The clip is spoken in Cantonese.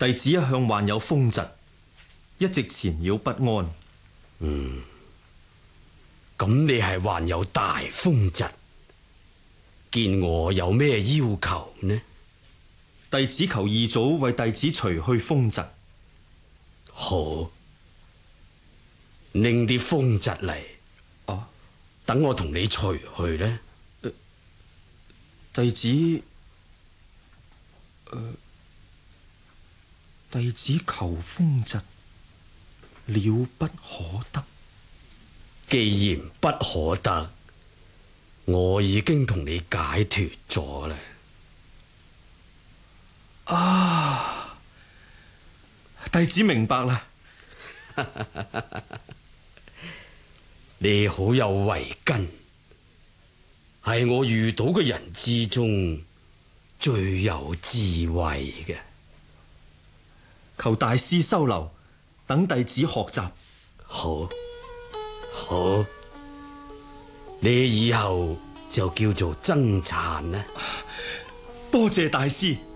弟子一向患有風疾，一直纏繞不安。 咁你係患有大風疾，見我有咩要求呢？ 弟子求二祖為弟子除去風疾。 好，拎啲風疾嚟，等我同你除去呢。 弟子求風疾，了不可得。 既然不可得，我已經同你解脫咗啦。 弟子明白啦。 你好有慧根，係我遇到嘅人之中最有智慧嘅。 求大師收留，等弟子學習。 好，你以後就叫做僧璨啦。 多謝大師。